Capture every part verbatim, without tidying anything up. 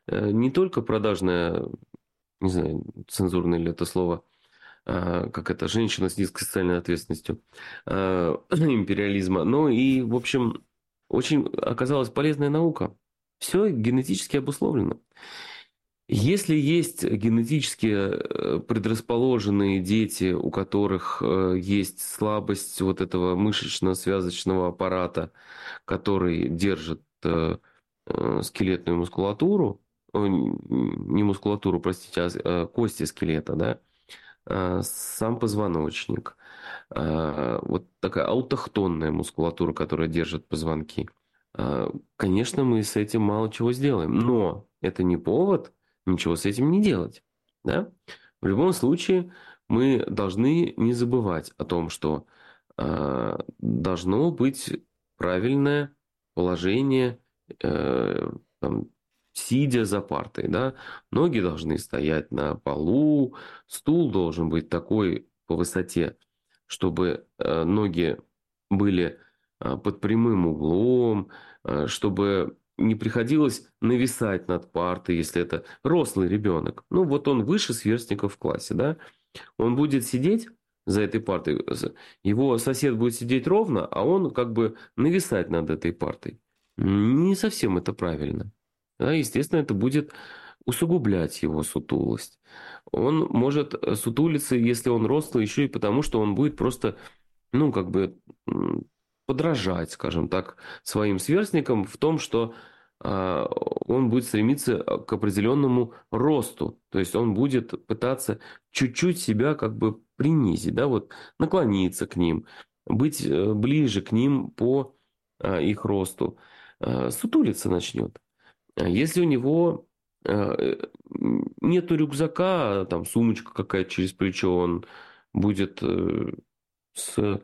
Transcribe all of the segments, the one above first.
э, не только продажная, не знаю, цензурное ли это слово, а, как это, женщина с низкой социальной ответственностью, а, империализма, но и, в общем, очень оказалась полезная наука. Все генетически обусловлено. Если есть генетически э, предрасположенные дети, у которых э, есть слабость вот этого мышечно-связочного аппарата, который держит э, э, скелетную мускулатуру, о, не мускулатуру, простите, а э, кости скелета, да, а, сам позвоночник, а, вот такая аутохтонная мускулатура, которая держит позвонки. А, Конечно, мы с этим мало чего сделаем, но это не повод ничего с этим не делать. Да? В любом случае, мы должны не забывать о том, что а, должно быть правильное положение, э, там, сидя за партой. Да? Ноги должны стоять на полу, стул должен быть такой по высоте, чтобы э, ноги были э, под прямым углом, э, чтобы не приходилось нависать над партой, если это рослый ребенок. Ну, вот он выше сверстников в классе, да? Он будет сидеть за этой партой, его сосед будет сидеть ровно, а он как бы нависать над этой партой. Не совсем это правильно. Да, естественно, это будет усугублять его сутулость. Он может сутулиться, если он рослый, еще и потому, что он будет просто, ну, как бы м, подражать, скажем так, своим сверстникам в том, что а, он будет стремиться к определенному росту. То есть он будет пытаться чуть-чуть себя как бы принизить, да, вот наклониться к ним, быть э, ближе к ним по а, их росту. А, Сутулиться начнет. А Если у него э, нету рюкзака, а там сумочка какая-то через плечо, он будет э, с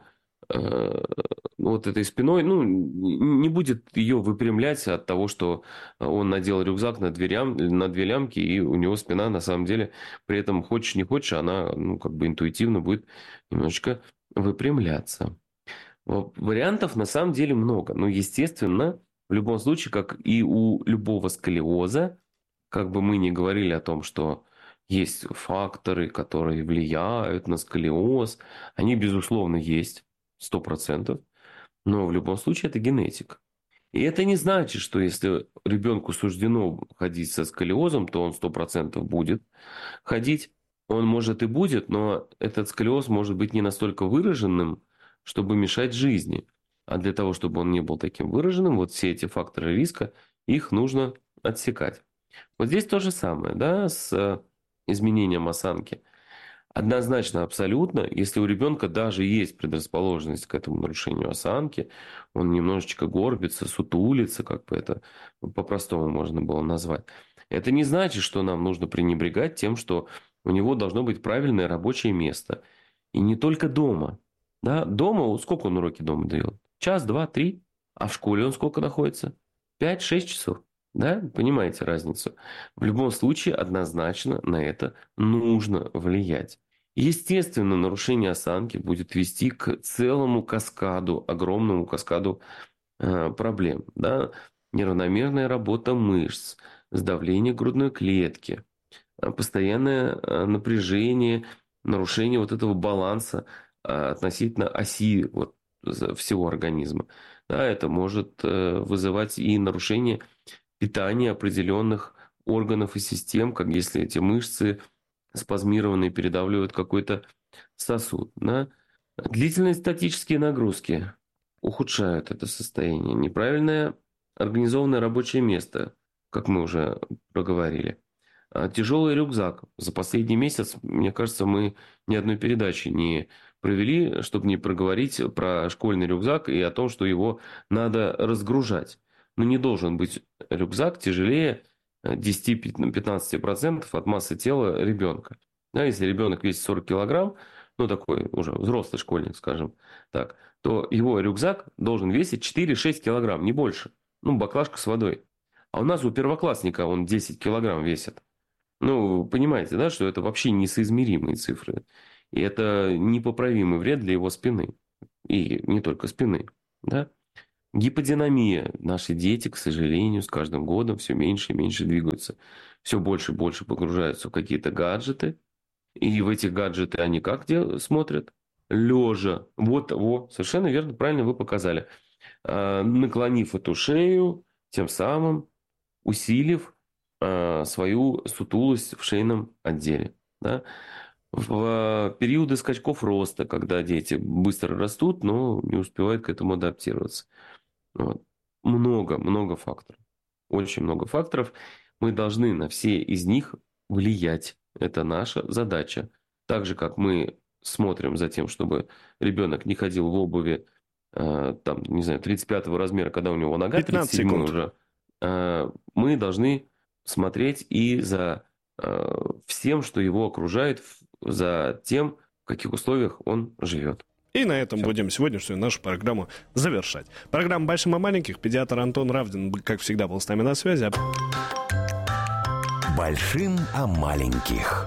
э, вот этой спиной, ну, не будет ее выпрямлять от того, что он надел рюкзак на две, лям- на две лямки, и у него спина, на самом деле, при этом, хочешь не хочешь, она, ну, как бы интуитивно будет немножечко выпрямляться. Во- Вариантов на самом деле много. Но, естественно, в любом случае, как и у любого сколиоза, как бы мы ни говорили о том, что есть факторы, которые влияют на сколиоз, они, безусловно, есть, сто процентов. Но в любом случае это генетика. И это не значит, что если ребенку суждено ходить со сколиозом, то он сто процентов будет ходить. Он может и будет, но этот сколиоз может быть не настолько выраженным, чтобы мешать жизни. А для того, чтобы он не был таким выраженным, вот все эти факторы риска, их нужно отсекать. Вот здесь то же самое, да, с э, изменением осанки. Однозначно, абсолютно, если у ребенка даже есть предрасположенность к этому нарушению осанки, он немножечко горбится, сутулится, как бы это по-простому можно было назвать. Это не значит, что нам нужно пренебрегать тем, что у него должно быть правильное рабочее место. И не только дома. Да? Дома, вот сколько он уроки дома дает? Час, два, три. А в школе он сколько находится? Пять-шесть часов. Да? Понимаете разницу? В любом случае, однозначно на это нужно влиять. Естественно, нарушение осанки будет вести к целому каскаду, огромному каскаду э, проблем. Да? Неравномерная работа мышц, сдавление грудной клетки, э, постоянное э, напряжение, нарушение вот этого баланса э, относительно оси вот, за- всего организма. Да, это может э, вызывать и нарушение питания определенных органов и систем, как если эти мышцы спазмированные передавливают какой-то сосуд. Да? Длительные статические нагрузки ухудшают это состояние. Неправильное организованное рабочее место, как мы уже проговорили. А Тяжелый рюкзак. За последний месяц, мне кажется, мы ни одной передачи не провели, чтобы не проговорить про школьный рюкзак и о том, что его надо разгружать. Но не должен быть рюкзак тяжелее десяти-пятнадцати процентов от массы тела ребенка. Да, если ребенок весит сорок килограмм, ну такой уже взрослый школьник, скажем так, то его рюкзак должен весить четыре-шесть килограмм, не больше. Ну, баклажка с водой. А у нас у первоклассника он десять килограмм весит. Ну, вы понимаете, да, что это вообще несоизмеримые цифры. И это непоправимый вред для его спины. И не только спины. Да? Гиподинамия. Наши дети, к сожалению, с каждым годом все меньше и меньше двигаются. Все больше и больше погружаются в какие-то гаджеты. И в эти гаджеты они как дел- смотрят? Лежа. Вот, вот, совершенно верно, правильно вы показали. А, наклонив эту шею, тем самым усилив а, свою сутулость в шейном отделе. Да? В периоды скачков роста, когда дети быстро растут, но не успевают к этому адаптироваться. Вот. Много, много факторов. Очень много факторов. Мы должны на все из них влиять. Это наша задача. Так же, как мы смотрим за тем, чтобы ребенок не ходил в обуви, э, там, не знаю, тридцать пятого размера, когда у него нога тридцать седьмой уже, э, мы должны смотреть и за э, всем, что его окружает, за тем, в каких условиях он живет. И на этом Все. будем сегодняшнюю нашу программу завершать. Программа «Большим о маленьких». Педиатр Антон Равдин, как всегда, был с нами на связи. Большим о маленьких.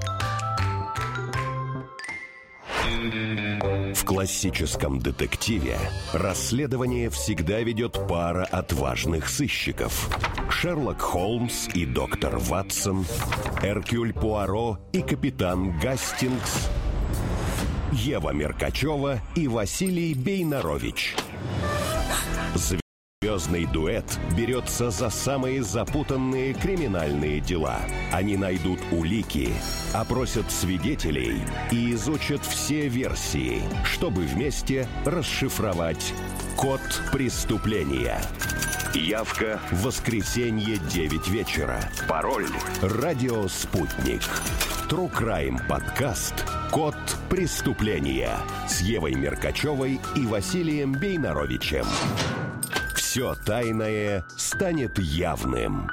В классическом детективе расследование всегда ведет пара отважных сыщиков. Шерлок Холмс и доктор Ватсон, Эркюль Пуаро и капитан Гастингс, Ева Меркачева и Василий Бейнарович. Звездный дуэт берется за самые запутанные криминальные дела. Они найдут улики, опросят свидетелей и изучат все версии, чтобы вместе расшифровать код преступления. Явка в воскресенье девять вечера. Пароль «Радио Спутник». True Crime подкаст «Код преступления» с Евой Меркачевой и Василием Бейнаровичем. Все тайное станет явным.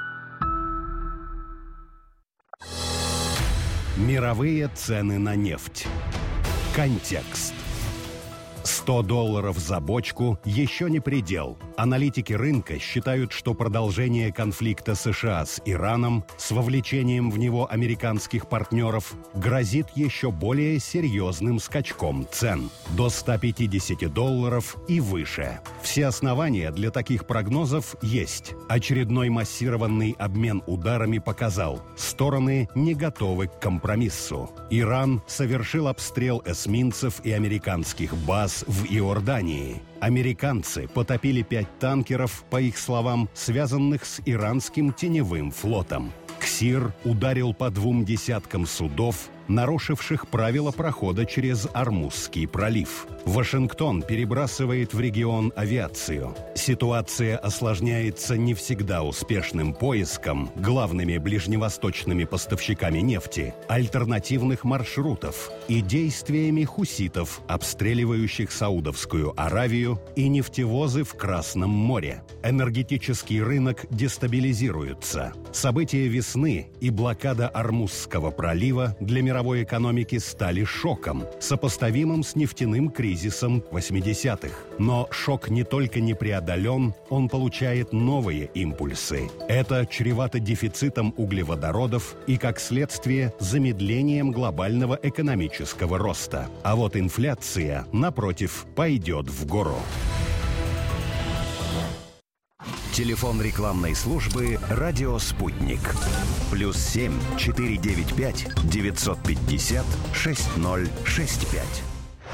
Мировые цены на нефть. Контекст. сто долларов за бочку еще не предел. Аналитики рынка считают, что продолжение конфликта США с Ираном с вовлечением в него американских партнеров грозит еще более серьезным скачком цен до ста пятидесяти долларов и выше. Все основания для таких прогнозов есть. Очередной массированный обмен ударами показал, стороны не готовы к компромиссу. Иран совершил обстрел эсминцев и американских баз в Иордании. Американцы потопили пять танкеров, по их словам, связанных с иранским теневым флотом. КСИР ударил по двум десяткам судов, нарушивших правила прохода через Ормузский пролив. Вашингтон перебрасывает в регион авиацию. Ситуация осложняется не всегда успешным поиском главными ближневосточными поставщиками нефти альтернативных маршрутов и действиями хуситов, обстреливающих Саудовскую Аравию и нефтевозы в Красном море. Энергетический рынок дестабилизируется. События весны и блокада Ормузского пролива для мировой экономики стали шоком, сопоставимым с нефтяным кризисом восьмидесятых. Но шок не только не преодолен, он получает новые импульсы. Это чревато дефицитом углеводородов и, как следствие, замедлением глобального экономического роста. А вот инфляция, напротив, пойдет в гору. Телефон рекламной службы «Радио Спутник». Плюс семь четыре девять пять девятьсот пятьдесят шесть ноль шесть пять.